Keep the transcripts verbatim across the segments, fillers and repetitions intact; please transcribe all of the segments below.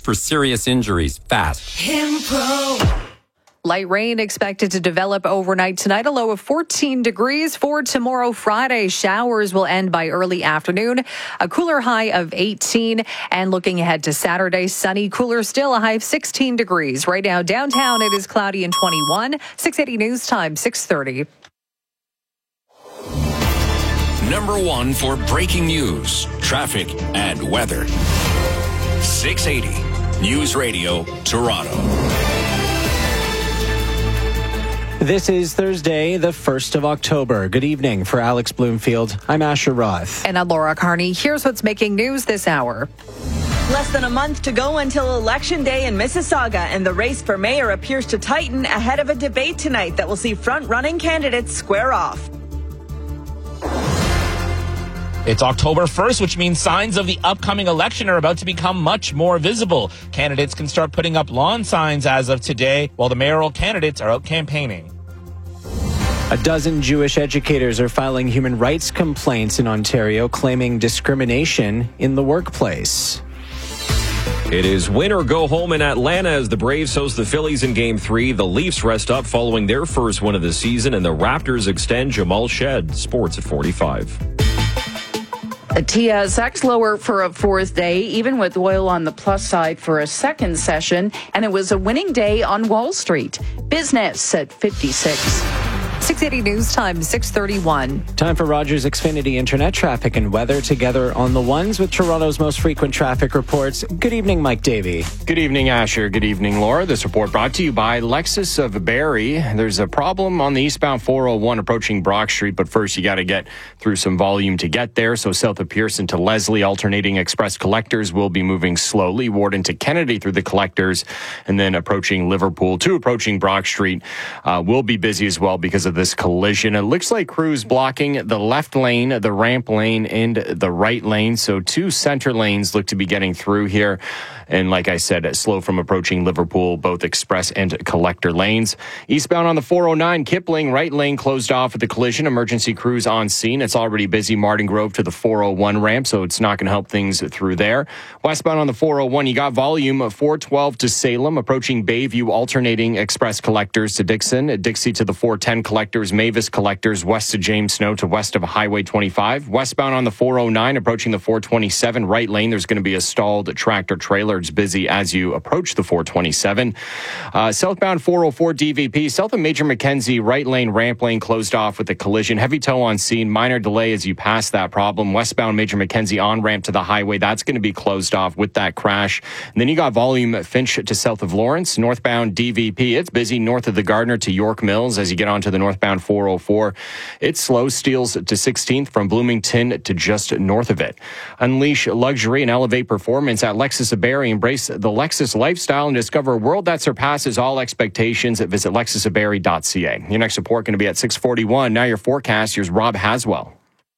for serious injuries fast. Kimpro. Light rain expected to develop overnight tonight, a low of fourteen degrees. For tomorrow, Friday, showers will end by early afternoon, a cooler high of eighteen. And looking ahead to Saturday, sunny, cooler still, a high of sixteen degrees. Right now, downtown, it is cloudy and twenty-one. six eighty News Time, six thirty. Number one for breaking news, traffic, and weather. six eighty News Radio, Toronto. This is Thursday, the first of October. Good evening. For Alex Bloomfield, I'm Asher Roth. And I'm Laura Carney. Here's what's making news this hour. Less than a month to go until Election Day in Mississauga, and the race for mayor appears to tighten ahead of a debate tonight that will see front-running candidates square off. It's October first, which means signs of the upcoming election are about to become much more visible. Candidates can start putting up lawn signs as of today, while the mayoral candidates are out campaigning. A dozen Jewish educators are filing human rights complaints in Ontario, claiming discrimination in the workplace. It is win or go home in Atlanta as the Braves host the Phillies in Game three. The Leafs rest up following their first win of the season, and the Raptors extend Jamal Shed. Sports at forty-five. T S X lower for a fourth day, even with oil on the plus side for a second session. And it was a winning day on Wall Street. Business at fifty-six. six eighty News Time, six thirty-one. Time for Rogers Xfinity Internet traffic and weather together on the ones with Toronto's most frequent traffic reports. Good evening, Mike Davey. Good evening, Asher. Good evening, Laura. This report brought to you by Lexus of Barrie. There's a problem on the eastbound four oh one approaching Brock Street, but first you got to get through some volume to get there. So south of Pearson to Leslie, alternating express collectors will be moving slowly. Warden to Kennedy through the collectors, and then approaching Liverpool to approaching Brock Street uh, will be busy as well because of this collision. It looks like crews blocking the left lane, the ramp lane, and the right lane. So two center lanes look to be getting through here. And like I said, slow from approaching Liverpool, both express and collector lanes. Eastbound on the four oh nine, Kipling, right lane closed off with the collision. Emergency crews on scene. It's already busy Martin Grove to the four oh one ramp, so it's not going to help things through there. Westbound on the four oh one, you got volume of four twelve to Salem, approaching Bayview, alternating express collectors to Dixon, Dixie to the four ten collectors, Mavis collectors, west to James Snow to west of Highway twenty-five. Westbound on the four oh nine, approaching the four twenty-seven, right lane, there's going to be a stalled tractor trailer. It's busy as you approach the four twenty-seven. Uh, southbound four oh four D V P, south of Major Mackenzie, right lane, ramp lane closed off with a collision. Heavy tow on scene, minor delay as you pass that problem. Westbound Major Mackenzie on ramp to the highway, that's going to be closed off with that crash. And then you got volume Finch to south of Lawrence. Northbound D V P, it's busy north of the Gardner to York Mills as you get onto the northbound four oh four. It's slow. Steels to sixteenth from Bloomington to just north of it. Unleash luxury and elevate performance at Lexus of Barrie. Embrace the Lexus lifestyle and discover a world that surpasses all expectations. Visit lexus of barrie dot c a. Your next report going to be at six forty-one. Now your forecast. Here's Rob Haswell.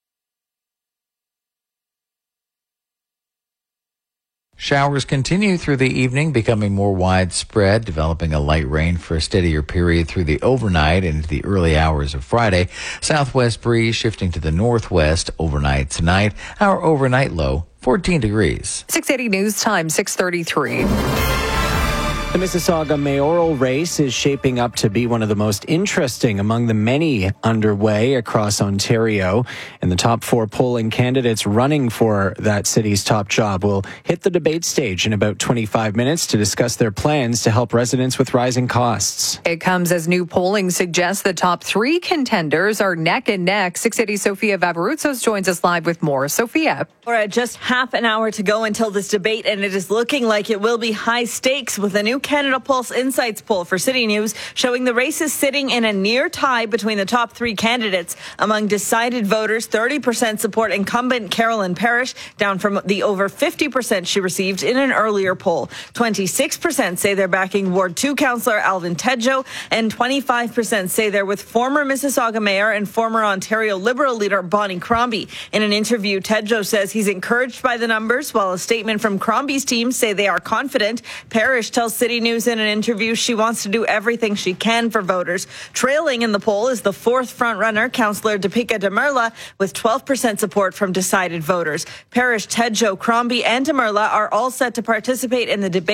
Showers continue through the evening, becoming more widespread, developing a light rain for a steadier period through the overnight and into the early hours of Friday. Southwest breeze shifting to the northwest overnight tonight. Our overnight low, fourteen degrees. six eighty News Time, six thirty-three. The Mississauga mayoral race is shaping up to be one of the most interesting among the many underway across Ontario. And the top four polling candidates running for that city's top job will hit the debate stage in about twenty-five minutes to discuss their plans to help residents with rising costs. It comes as new polling suggests the top three contenders are neck and neck. six eighty Sophia Vavarutsos joins us live with more. Sophia. Laura, just half an hour to go until this debate, and it is looking like it will be high stakes with a new Canada Pulse Insights poll for City News showing the race is sitting in a near tie between the top three candidates. Among decided voters, thirty percent support incumbent Carolyn Parrish, down from the over fifty percent she received in an earlier poll. twenty-six percent say they're backing Ward two Councillor Alvin Tedjo, and twenty-five percent say they're with former Mississauga Mayor and former Ontario Liberal leader Bonnie Crombie. In an interview, Tedjo says he's encouraged by the numbers, while a statement from Crombie's team say they are confident. Parrish tells City News in an interview she wants to do everything she can for voters. Trailing in the poll is the fourth frontrunner, Councillor Deepika Demirla, with twelve percent support from decided voters. Parrish, Tedjo, Crombie, and Demirla are all set to participate in the debate